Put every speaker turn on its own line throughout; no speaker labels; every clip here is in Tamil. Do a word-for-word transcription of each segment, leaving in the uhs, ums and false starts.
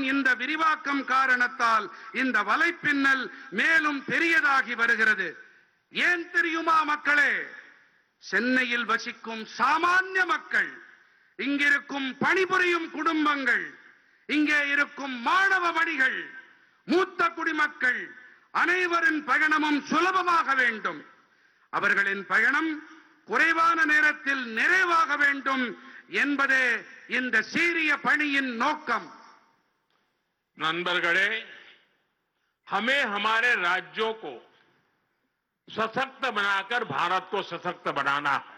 தயாரிப்பின் இந்த விரிவாக்கம் காரணத்தால் இந்த வலைப்பின்னல் மேலும் பெரியதாகி வருகிறது. ஏன் தெரியுமா மக்களே? சென்னையில் வசிக்கும் சாமானிய மக்கள், இங்கிருக்கும் பணிபுரியும் குடும்பங்கள், இங்கே இருக்கும் மாணவ மணிகள், மூத்த குடிமக்கள் அனைவரின் பயணமும் சுலபமாக வேண்டும். அவர்களின் பயணம் குறைவான நேரத்தில் நிறைவாக வேண்டும் என்பதே இந்த சீரிய பணியின் நோக்கம்.
नंबरगढ़े हमें हमारे राज्यों को सशक्त बनाकर भारत को सशक्त बनाना है.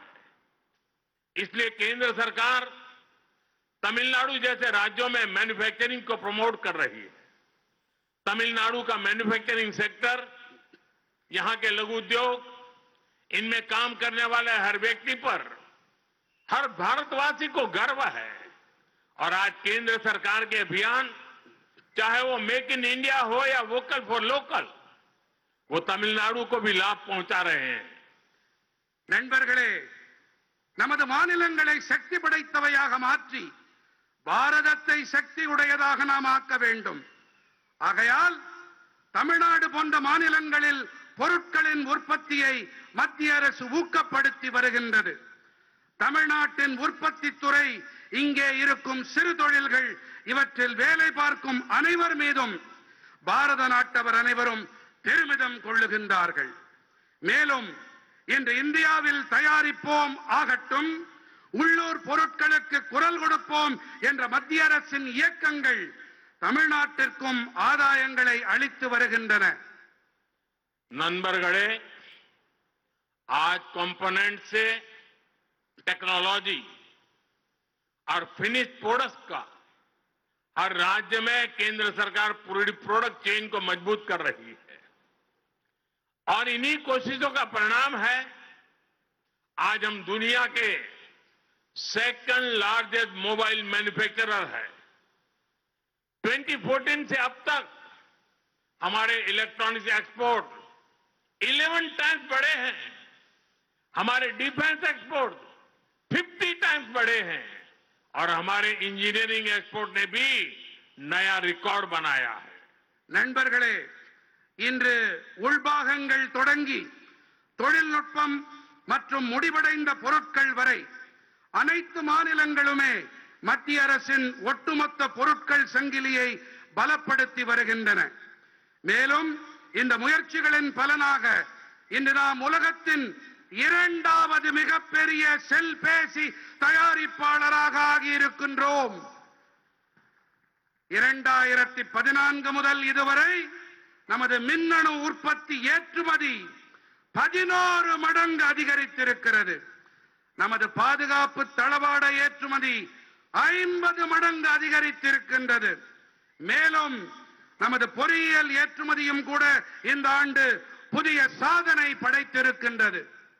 इसलिए केंद्र सरकार तमिलनाडु जैसे राज्यों में मैन्युफैक्चरिंग को प्रमोट कर रही है. तमिलनाडु का मैन्युफैक्चरिंग सेक्टर, यहां के लघु उद्योग, इनमें काम करने वाले हर व्यक्ति पर हर भारतवासी को गर्व है. और आज केंद्र सरकार के अभियान, चाहे वो मेक इन इंडिया हो या वोकल फॉर लोकल, वो तमिलनाडु को भी लाभ पहुंचा रहे हैं.
நண்பர்களே, நமது மாநிலங்களை சக்தி படைத்தவையாக மாற்றி பாரதத்தை சக்தி உடையதாக நாம் ஆக்க வேண்டும். ஆகையால் தமிழ்நாடு போன்ற மாநிலங்களில் பொருட்களின் உற்பத்தியை மத்திய அரசு ஊக்கப்படுத்தி வருகின்றது. தமிழ்நாட்டின் உற்பத்தி துறை, இங்கே இருக்கும் சிறு தொழில்கள், இவற்றில் வேலை பார்க்கும் அனைவர் மீதும் பாரத நாட்டவர் அனைவரும் பெருமிதம் கொள்ளுகின்றார்கள். மேலும் இன்று இந்தியாவில் தயாரிப்போம் ஆகட்டும், உள்ளூர் பொருட்களுக்கு குரல் கொடுப்போம் என்ற மத்திய அரசின் இயக்கங்கள் தமிழ்நாட்டிற்கும் ஆதாயங்களை அளித்து வருகின்றன.
नंबरगढ़े आज कंपोनेंट से टेक्नोलॉजी और फिनिश प्रोडक्ट्स का हर राज्य में केंद्र सरकार पूरी प्रोडक्ट चेन को मजबूत कर रही है. और इन्हीं कोशिशों का परिणाम है आज हम दुनिया के सेकंड लार्जेस्ट मोबाइल मैन्युफैक्चरर है. ट्वेंटी फोर्टीन से अब तक हमारे इलेक्ट्रॉनिक्स एक्सपोर्ट इलेवन टाइम्स बढ़े हैं. हमारे डिफेंस एक्सपोर्ट फिफ्टी टाइम्स बढ़े हैं. और हमारे इंजीनियरिंग एक्सपोर्ट ने भी नया रिकॉर्ड बनाया है.
நண்பர்களே, இன்று உள்பாகங்கள் தொடங்கி தொழில்நுட்பம் மற்றும் முடிவடைந்த பொருட்கள் வரை அனைத்து மாநிலங்களுமே மத்திய அரசின் ஒட்டுமொத்த பொருட்கள் சங்கிலியை பலப்படுத்தி வருகின்றன. மேலும் இந்த முயற்சிகளின் பலனாக இன்று நாம் உலகத்தின் இரண்டாவது மிகப்பெரிய செல்பேசி தயாரிப்பாளராக ஆகியிருக்கின்றோம். இரண்டாயிரத்தி பதினான்கு முதல் இதுவரை நமது மின்னணு உற்பத்தி ஏற்றுமதி பதினோரு மடங்கு அதிகரித்திருக்கிறது. நமது பாதுகாப்பு தளவாட ஏற்றுமதி ஐம்பது மடங்கு அதிகரித்திருக்கின்றது. மேலும் நமது பொறியியல் ஏற்றுமதியும் கூட இந்த ஆண்டு புதிய சாதனை படைத்திருக்கின்றது.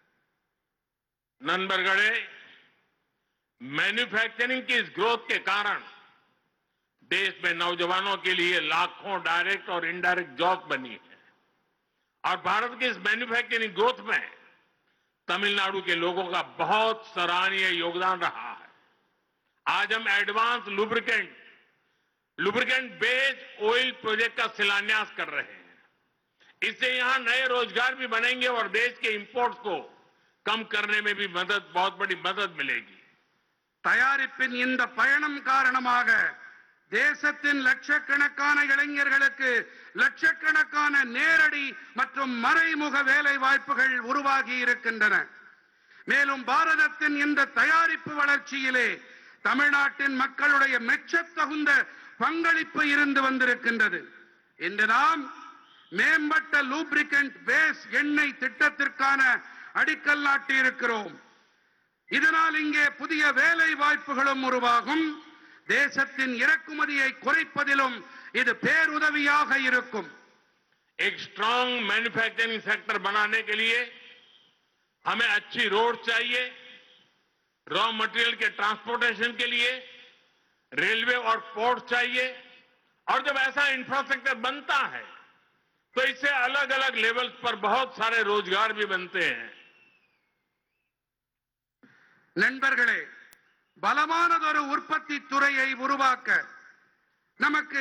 नंबरगढ़े मैन्युफैक्चरिंग की इस ग्रोथ के कारण देश में नौजवानों के लिए लाखों डायरेक्ट और इनडायरेक्ट जॉब बनी है. और भारत की इस मैन्युफैक्चरिंग ग्रोथ में तमिलनाडु के लोगों का बहुत सराहनीय योगदान रहा है. आज हम advance lubricant lubricant based oil project का शिलान्यास कर रहे हैं. इससे यहां नए रोजगार भी बनेंगे और देश के इंपोर्ट्स को कम करने में भी मदद बहुत बड़ी मदद मिलेगी.
தயாரிப்பின் இந்த பயணம் காரணமாக தேசத்தின் லட்சக்கணக்கான இளைஞர்களுக்கு லட்சக்கணக்கான நேரடி மற்றும் மறைமுக வேலை வாய்ப்புகள் உருவாகி இருக்கின்றன. மேலும் பாரதத்தின் இந்த தயாரிப்பு வளர்ச்சியிலே தமிழ்நாட்டின் மக்களுடைய மெச்சத்தகுந்த பங்களிப்பு இருந்து வந்திருக்கின்றது. இன்று நாம் மேம்பட்ட லூப்ரிகன்ட் பேஸ் எண்ணெய் திட்டத்திற்கான அடிக்கல் நாட்டி இருக்கிறோம். இதனால் இங்கே புதிய வேலை வாய்ப்புகளும் உருவாகும். தேசத்தின் இறக்குமதியை குறைப்பதிலும் இது பேருதவியாக இருக்கும்.
एक स्ट्रांग मैन्युफैक्चरिंग सेक्टर बनाने के लिए हमें अच्छी रोड चाहिए. रॉ मटेरियल के ट्रांसपोर्टेशन के लिए रेलवे और पोर्ट चाहिए. और जब ऐसा इंफ्रास्ट्रक्चर बनता है तो इससे अलग अलग लेवल्स पर बहुत सारे रोजगार भी बनते हैं.
நண்பர்களே, பலமானதொரு உற்பத்தி துறையை உருவாக்க நமக்கு